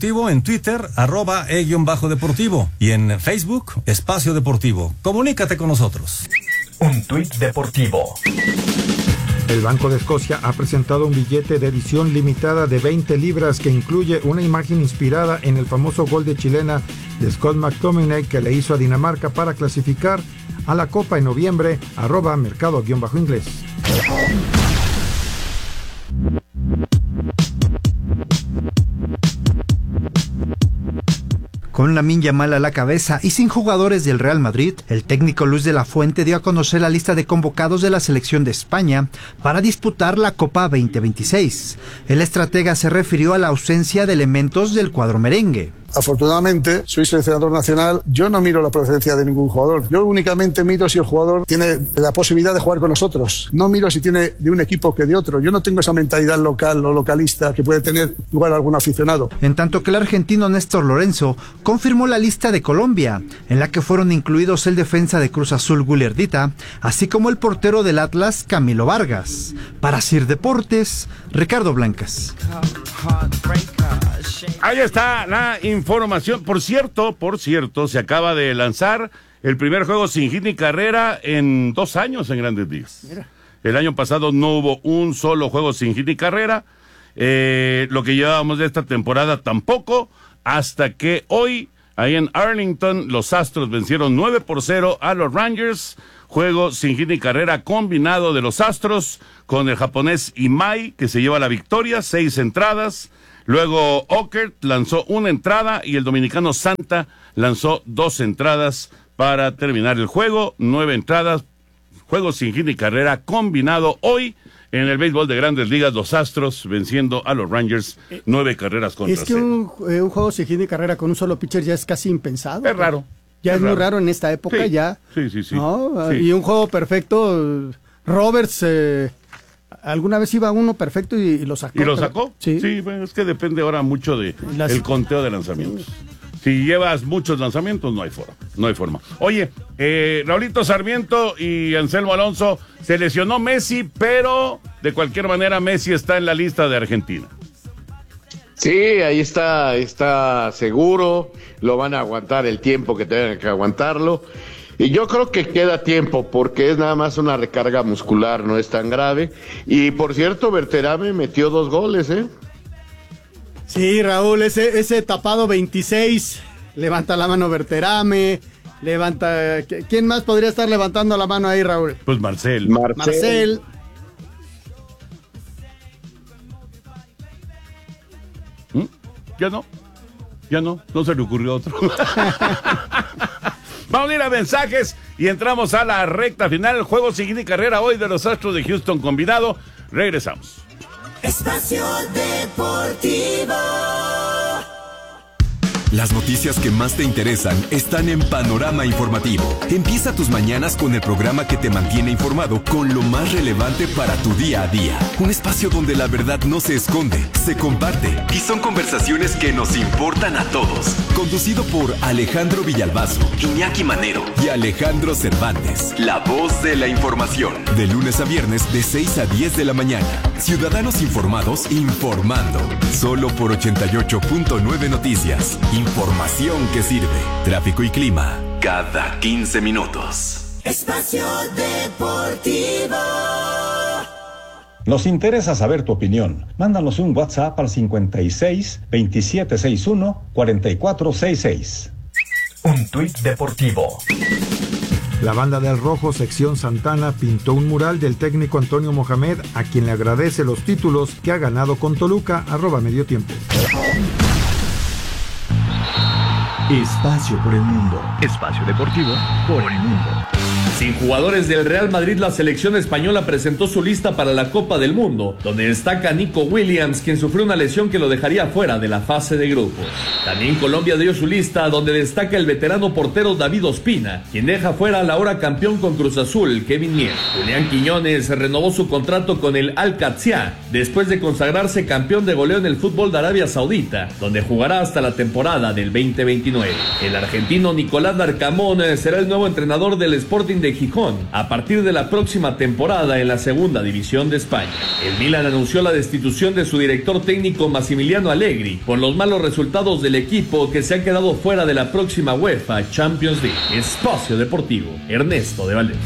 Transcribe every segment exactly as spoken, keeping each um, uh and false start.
Deportivo, en Twitter, arroba e-deportivo y en Facebook, Espacio Deportivo. Comunícate con nosotros. Un tuit deportivo. El Banco de Escocia ha presentado un billete de edición limitada de veinte libras que incluye una imagen inspirada en el famoso gol de chilena de Scott McTominay que le hizo a Dinamarca para clasificar a la Copa en noviembre, arroba mercado-inglés. Con Lamine Yamal a la cabeza y sin jugadores del Real Madrid, el técnico Luis de la Fuente dio a conocer la lista de convocados de la selección de España para disputar la Copa veinte veintiséis. El estratega se refirió a la ausencia de elementos del cuadro merengue. Afortunadamente, soy seleccionador nacional, yo no miro la procedencia de ningún jugador, yo únicamente miro si el jugador tiene la posibilidad de jugar con nosotros, no miro si tiene de un equipo que de otro, yo no tengo esa mentalidad local o localista que puede tener igual algún aficionado. En tanto que el argentino Néstor Lorenzo confirmó la lista de Colombia, en la que fueron incluidos el defensa de Cruz Azul Gulierdita, así como el portero del Atlas Camilo Vargas. Para Sir Deportes, Ricardo Blancas. Ahí está la información. Por cierto, por cierto, se acaba de lanzar el primer juego sin hit ni carrera en dos años en Grandes Ligas. Mira. El año pasado no hubo un solo juego sin hit ni carrera. Eh, lo que llevábamos de esta temporada tampoco, hasta que hoy, ahí en Arlington, los Astros vencieron nueve por cero a los Rangers. Juego sin hit ni carrera combinado de los Astros con el japonés Imai, que se lleva la victoria, seis entradas. Luego Ockert lanzó una entrada y el dominicano Santa lanzó dos entradas para terminar el juego. Nueve entradas, juego sin hit ni carrera combinado hoy en el béisbol de Grandes Ligas. Los Astros venciendo a los Rangers nueve carreras contra cero. Es que un, eh, un juego sin hit ni carrera con un solo pitcher ya es casi impensado. Es raro. Ya es, es raro. muy raro en esta época, sí, ya. Sí, sí, sí. ¿No? sí. Y un juego perfecto, Roberts... Eh, alguna vez iba uno perfecto y, y lo sacó. ¿Y lo sacó? Sí. Sí, bueno, es que depende ahora mucho de Las... el conteo de lanzamientos. Si llevas muchos lanzamientos, no hay forma. No hay forma. Oye, eh, Raulito Sarmiento y Anselmo Alonso, se lesionó Messi, pero de cualquier manera Messi está en la lista de Argentina. Sí, ahí está, está seguro, lo van a aguantar el tiempo que tengan que aguantarlo. Y yo creo que queda tiempo porque es nada más una recarga muscular, no es tan grave. Y por cierto, Berterame metió dos goles, ¿eh? Sí, Raúl, ese, ese tapado veintiséis, levanta la mano Berterame, levanta... ¿Quién más podría estar levantando la mano ahí, Raúl? Pues Marcel. Marcel. Marcel. ¿Mm? Ya no, ya no, no se le ocurrió otro. Vamos a ir a mensajes y entramos a la recta final. El juego sin hit ni carrera hoy de los Astros de Houston combinado. Regresamos. Espacio Deportivo. Las noticias que más te interesan están en Panorama Informativo. Empieza tus mañanas con el programa que te mantiene informado con lo más relevante para tu día a día. Un espacio donde la verdad no se esconde, se comparte y son conversaciones que nos importan a todos. Conducido por Alejandro Villalbazo, Iñaki Manero y Alejandro Cervantes. La voz de la información. De lunes a viernes de seis a diez de la mañana. Ciudadanos informados informando. Solo por ochenta y ocho punto nueve Noticias. Información que sirve. Tráfico y clima cada quince minutos. Espacio Deportivo. Nos interesa saber tu opinión. Mándanos un WhatsApp al cincuenta y seis, veintisiete sesenta y uno, cuarenta y cuatro sesenta y seis. Un tuit deportivo. La banda del Rojo, sección Santana, pintó un mural del técnico Antonio Mohamed, a quien le agradece los títulos que ha ganado con Toluca, arroba medio tiempo. Espacio por el mundo. Espacio deportivo por el mundo. Sin jugadores del Real Madrid, la selección española presentó su lista para la Copa del Mundo, donde destaca Nico Williams, quien sufrió una lesión que lo dejaría fuera de la fase de grupos. También Colombia dio su lista, donde destaca el veterano portero David Ospina, quien deja fuera al ahora campeón con Cruz Azul, Kevin Mier. Julián Quiñones renovó su contrato con el Al-Qadsiya, después de consagrarse campeón de goleo en el fútbol de Arabia Saudita, donde jugará hasta la temporada del veinte veintinueve. El argentino Nicolás Larcamón será el nuevo entrenador del Sporting de de Gijón a partir de la próxima temporada en la segunda división de España. El Milan anunció la destitución de su director técnico Massimiliano Allegri por los malos resultados del equipo que se ha quedado fuera de la próxima UEFA Champions League. Espacio Deportivo, Ernesto de Valdés.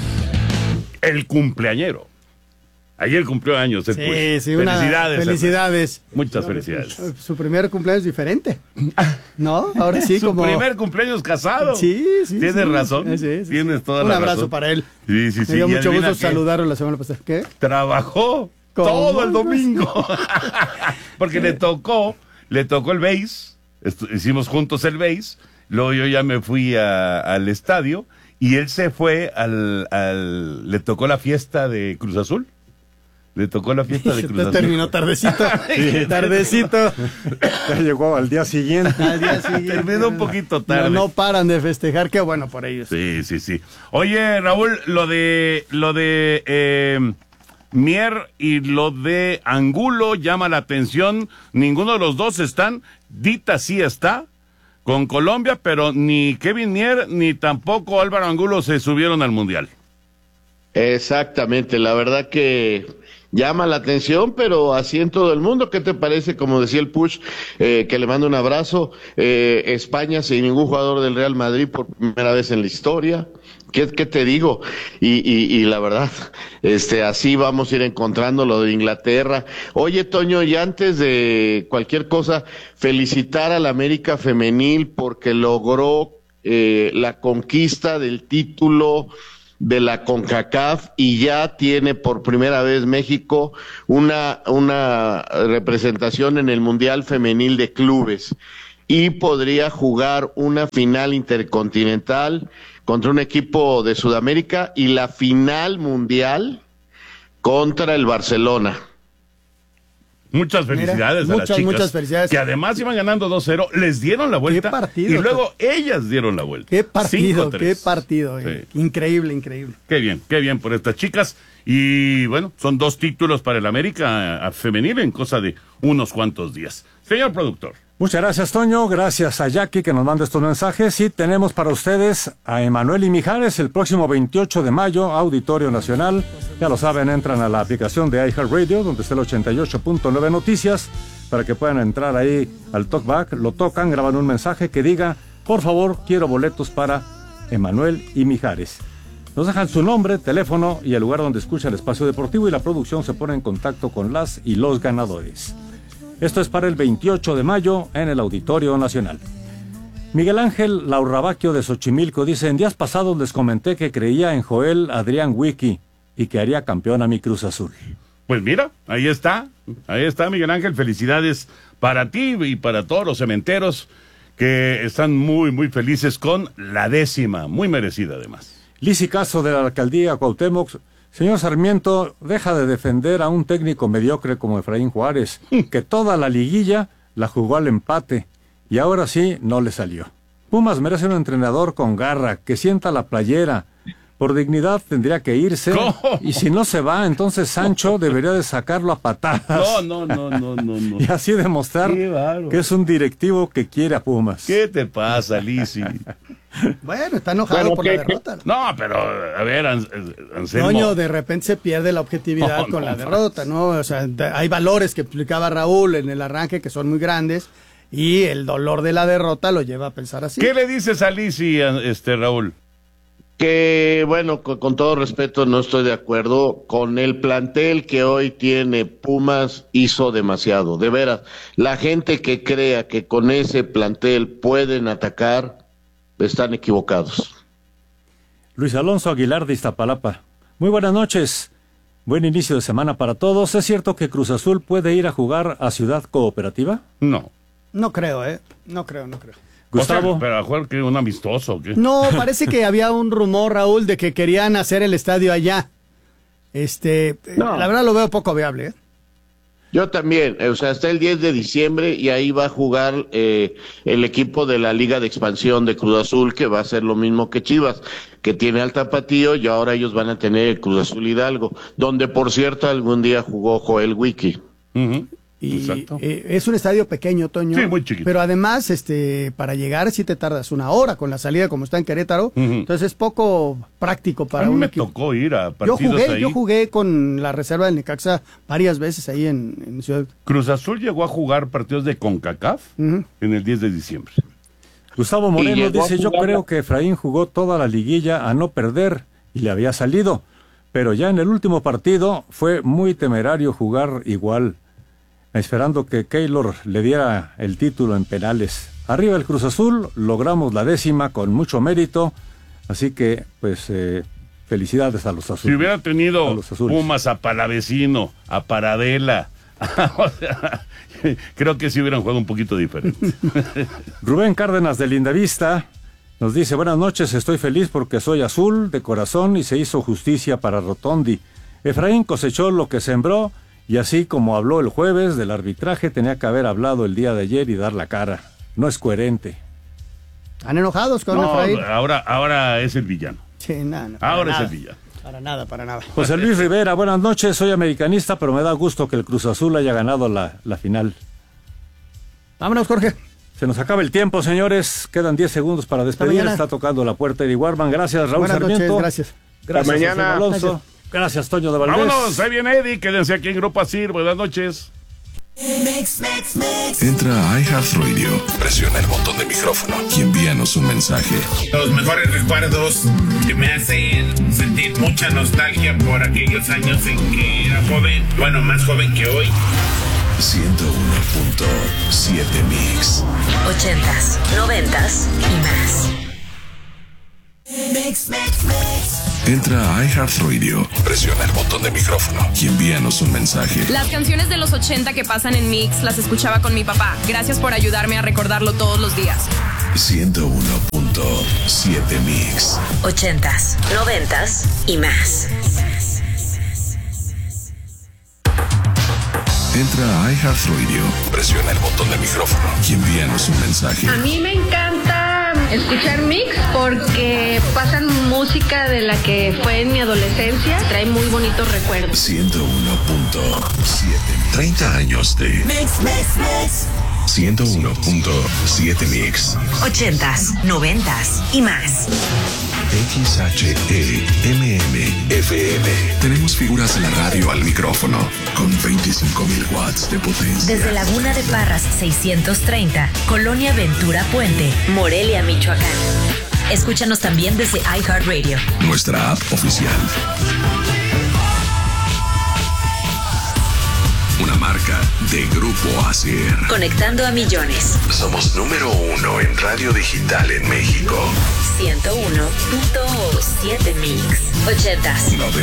El cumpleañero. Ayer cumplió años. Sí, sí, una, felicidades. felicidades. Muchas felicidades. Su, su primer cumpleaños diferente. ¿No? Ahora sí, su como. Su primer cumpleaños casado. Sí, sí. Tienes sí, razón. Sí, sí, Tienes toda Un la razón. Un abrazo para él. Sí, sí, sí. Me dio mucho gusto qué? saludarlo la semana pasada. ¿Qué? Trabajó todo el domingo. Porque le tocó, le tocó el base. Hicimos juntos el base. Luego yo ya me fui a, al estadio. Y él se fue al, al. Le tocó la fiesta de Cruz Azul. Le tocó la fiesta de Cruz Azul. Terminó tardecito. Sí, tardecito. Ya llegó al día siguiente. Al día siguiente. Terminó un poquito tarde. No, no paran de festejar, qué bueno por ellos. Sí, sí, sí. Oye, Raúl, lo de lo de eh, Mier y lo de Angulo llama la atención. Ninguno de los dos están. Dita sí está con Colombia, pero ni Kevin Mier ni tampoco Álvaro Angulo se subieron al Mundial. Exactamente, la verdad que llama la atención, pero así en todo el mundo. ¿Qué te parece? Como decía el Push, eh, que le mando un abrazo. Eh, España sin ningún jugador del Real Madrid por primera vez en la historia. ¿Qué, qué te digo? Y, y, y la verdad, este, así vamos a ir encontrando lo de Inglaterra. Oye, Toño, y antes de cualquier cosa, felicitar a la América Femenil porque logró eh, la conquista del título de la CONCACAF y ya tiene por primera vez México una, una representación en el Mundial Femenil de Clubes y podría jugar una final intercontinental contra un equipo de Sudamérica y la final mundial contra el Barcelona. Muchas felicidades. Mira, a muchas, las chicas, muchas felicidades. Que además iban ganando dos cero, les dieron la vuelta. ¿Qué partido? Y luego ellas dieron la vuelta. Qué partido, cinco tres. qué partido. Eh. Sí. Increíble, increíble. Qué bien, qué bien por estas chicas. Y bueno, son dos títulos para el América a, a femenil en cosa de unos cuantos días. Señor productor. Muchas gracias, Toño. Gracias a Jackie que nos manda estos mensajes. Y tenemos para ustedes a Emanuel y Mijares el próximo veintiocho de mayo, Auditorio Nacional. Ya lo saben, entran a la aplicación de iHeartRadio, donde está el ochenta y ocho punto nueve Noticias, para que puedan entrar ahí al talkback. Lo tocan, graban un mensaje que diga, por favor, quiero boletos para Emanuel y Mijares. Nos dejan su nombre, teléfono y el lugar donde escucha el espacio deportivo y la producción se pone en contacto con las y los ganadores. Esto es para el veintiocho de mayo en el Auditorio Nacional. Miguel Ángel Laurrabaquio de Xochimilco dice, en días pasados les comenté que creía en Joel Adrián Wiki y que haría campeón a mi Cruz Azul. Pues mira, ahí está, ahí está Miguel Ángel, felicidades para ti y para todos los cementeros que están muy, muy felices con la décima, muy merecida además. Lisi Caso de la Alcaldía Cuauhtémoc. Señor Sarmiento, deja de defender a un técnico mediocre como Efraín Juárez, que toda la liguilla la jugó al empate, y ahora sí no le salió. Pumas merece un entrenador con garra, que sienta la playera. Por dignidad tendría que irse, ¿Cómo? Y si no se va, entonces Sancho debería de sacarlo a patadas. No, no, no, no, no, no. Y así demostrar que es un directivo que quiere a Pumas. ¿Qué te pasa, Lisi? Bueno, está enojado bueno, por ¿qué, la derrota. ¿no? no, pero, a ver, Anselmo. Toño, de repente se pierde la objetividad no, con no, la derrota, ¿no? O sea, hay valores que explicaba Raúl en el arranque que son muy grandes y el dolor de la derrota lo lleva a pensar así. ¿Qué le dices a Lisi, este, Raúl? Que, bueno, con, con todo respeto, no estoy de acuerdo. Con el plantel que hoy tiene Pumas, hizo demasiado. De veras, la gente que crea que con ese plantel pueden atacar, están equivocados. Luis Alonso Aguilar de Iztapalapa. Muy buenas noches. Buen inicio de semana para todos. ¿Es cierto que Cruz Azul puede ir a jugar a Ciudad Cooperativa? No. No creo, ¿eh? No creo, no creo. Gustavo. O sea, pero a jugar que un amistoso, ¿o qué? No, parece que había un rumor, Raúl, de que querían hacer el estadio allá. Este, no. La verdad lo veo poco viable, ¿eh? Yo también, o sea, hasta el diez de diciembre y ahí va a jugar eh, el equipo de la Liga de Expansión de Cruz Azul, que va a ser lo mismo que Chivas, que tiene al Tapatío y ahora ellos van a tener el Cruz Azul Hidalgo, donde por cierto algún día jugó Joel Wiki. Uh-huh. Y eh, es un estadio pequeño, Toño. Sí, muy chiquito. Pero además, este, para llegar sí te tardas una hora con la salida como está en Querétaro. Uh-huh. Entonces es poco práctico para a mí un me equipo. tocó ir a partidos yo jugué, ahí. Yo jugué con la reserva del Necaxa varias veces ahí en, en Ciudad. Cruz Azul llegó a jugar partidos de CONCACAF uh-huh. en el diez de diciembre. Gustavo Moreno dice, yo creo que Efraín jugó toda la liguilla a no perder y le había salido, pero ya en el último partido fue muy temerario jugar igual, esperando que Keylor le diera el título en penales. Arriba el Cruz Azul, logramos la décima con mucho mérito, así que pues eh, felicidades a los azules. Si hubiera tenido Pumas a Palavecino, a Paradela, o sea, creo que sí hubieran jugado un poquito diferente. Rubén Cárdenas de Lindavista nos dice, buenas noches, estoy feliz porque soy azul de corazón y se hizo justicia para Rotondi. Efraín cosechó lo que sembró y así como habló el jueves del arbitraje, tenía que haber hablado el día de ayer y dar la cara. No es coherente. ¿Están enojados con no, Efraín? Ahora, ahora es el villano. Sí, no, no, ahora nada. es el villano. Para nada, para nada. José Luis Rivera, buenas noches, soy americanista, pero me da gusto que el Cruz Azul haya ganado la, la final. Vámonos, Jorge. Se nos acaba el tiempo, señores. Quedan diez segundos para despedir. Está tocando la puerta Eddie Warman. Gracias, Raúl Buenas Sarmiento. Noches, gracias. Gracias, Hasta mañana. Alonso. Gracias. gracias, Toño de Valdés. Vámonos, ahí viene Eddie. Quédense aquí en Grupo Asir. Buenas noches. Mix, mix, mix. Entra a iHeartRadio, presiona el botón de micrófono y envíanos un mensaje. Los mejores recuerdos que me hacen sentir mucha nostalgia por aquellos años en que era joven, bueno, más joven que hoy. ciento uno punto siete Mix. Ochentas, noventas y más. Mix, mix, mix. Entra a iHeartRadio, presiona el botón de micrófono y envíanos un mensaje. Las canciones de los ochenta que pasan en Mix las escuchaba con mi papá. Gracias por ayudarme a recordarlo todos los días. ciento uno punto siete Mix. Ochentas, noventas y más. Entra a iHeartRadio, presiona el botón de micrófono y envíanos un mensaje. A mí me encanta escuchar Mix porque pasan música de la que fue en mi adolescencia. Trae muy bonitos recuerdos. ciento uno punto siete. treinta años de Mix, mix, mix. ciento uno punto siete Mix. Ochentas, noventas y más. X H E M M F M. Tenemos figuras de la radio al micrófono con veinticinco mil watts de potencia. Desde Laguna de Parras seiscientos treinta, Colonia Ventura Puente, Morelia, Michoacán. Escúchanos también desde iHeartRadio, nuestra app oficial. Una marca de Grupo Asir. Conectando a millones. Somos número uno en radio digital en México. ciento uno punto siete Mix. Ochentas,